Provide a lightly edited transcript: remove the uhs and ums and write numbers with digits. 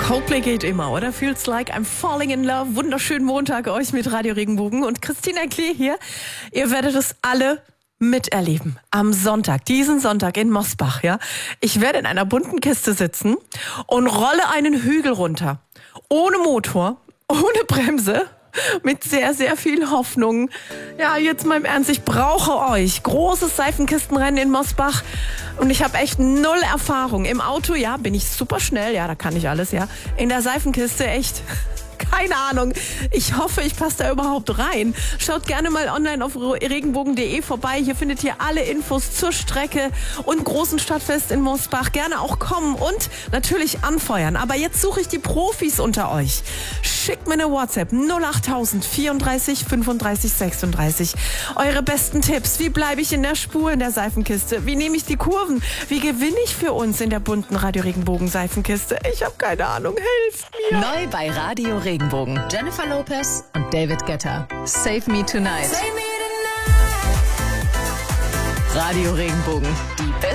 Coldplay geht immer, oder? Feels like I'm falling in love. Wunderschönen Montag euch mit Radio Regenbogen und Christina Klee hier. Ihr werdet es alle miterleben. Am Sonntag, diesen Sonntag in Mosbach, ja. Ich werde in einer bunten Kiste sitzen und rolle einen Hügel runter. Ohne Motor, ohne Bremse. Mit sehr, sehr viel Hoffnung. Ja, jetzt mal im Ernst, ich brauche euch. Großes Seifenkistenrennen in Mosbach. Und ich habe echt 0 Erfahrung. Im Auto, ja, bin ich super schnell. Ja, da kann ich alles, ja. In der Seifenkiste, echt... Keine Ahnung. Ich hoffe, ich passe da überhaupt rein. Schaut gerne mal online auf regenbogen.de vorbei. Hier findet ihr alle Infos zur Strecke und großen Stadtfest in Mosbach. Gerne auch kommen und natürlich anfeuern. Aber jetzt suche ich die Profis unter euch. Schickt mir eine WhatsApp 08000 34 35 36. Eure besten Tipps. Wie bleibe ich in der Spur in der Seifenkiste? Wie nehme ich die Kurven? Wie gewinne ich für uns in der bunten Radio Regenbogen Seifenkiste? Ich habe keine Ahnung. Helft mir. Neu bei Radio Regenbogen. Jennifer Lopez und David Guetta. Save Me Tonight. Radio Regenbogen. Die besten